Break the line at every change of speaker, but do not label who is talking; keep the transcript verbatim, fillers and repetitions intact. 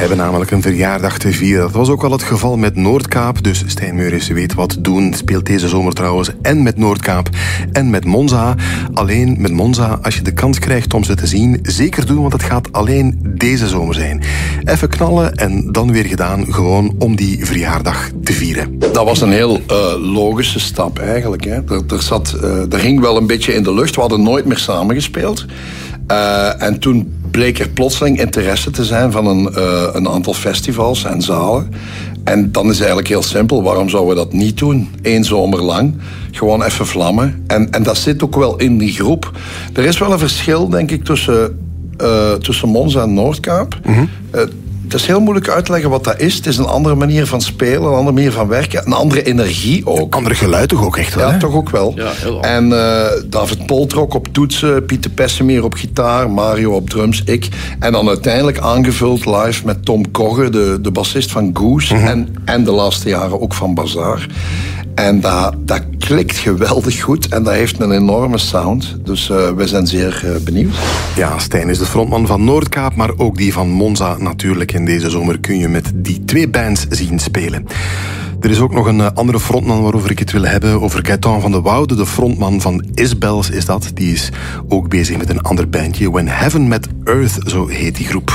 hebben namelijk een verjaardag te vieren. Dat was ook al het geval met Noordkaap. Dus Stijn Meuris weet wat doen. Speelt deze zomer trouwens en met Noordkaap en met Monza. Alleen met Monza, als je de kans krijgt om ze te zien, zeker doen, want het gaat alleen deze zomer zijn. Even knallen en dan weer gedaan, gewoon om die verjaardag te vieren.
Dat was een heel uh, logische stap eigenlijk. Hè. Er, er, zat, uh, er hing wel een beetje in de lucht. We hadden nooit meer samengespeeld. Uh, en toen bleek er plotseling interesse te zijn van een, uh, een aantal festivals en zalen. En dan is het eigenlijk heel simpel. Waarom zouden we dat niet doen? Eén zomer lang. Gewoon even vlammen. En, en dat zit ook wel in die groep. Er is wel een verschil, denk ik, tussen, uh, tussen Monza en Noordkaap. Mm-hmm. Uh, Het is heel moeilijk uit te leggen wat dat is. Het is een andere manier van spelen, een andere manier van werken. Een andere energie ook.
Andere geluid toch ook echt wel,
Ja,
hè?
toch ook wel. Ja, en uh, David Poltrok op toetsen, Pieter Pessemeer op gitaar, Mario op drums, ik. En dan uiteindelijk aangevuld live met Tom Kogge, de, de bassist van Goose. Mm-hmm. En, en de laatste jaren ook van Bazaar. En dat, dat klikt geweldig goed en dat heeft een enorme sound. Dus uh, we zijn zeer uh, benieuwd.
Ja, Stijn is de frontman van Noordkaap, maar ook die van Monza natuurlijk. En deze zomer kun je met die twee bands zien spelen. Er is ook nog een andere frontman waarover ik het wil hebben. Over Gaëtan van de Woude, de frontman van Isbels is dat. Die is ook bezig met een ander bandje. When Heaven Met Earth, zo heet die groep.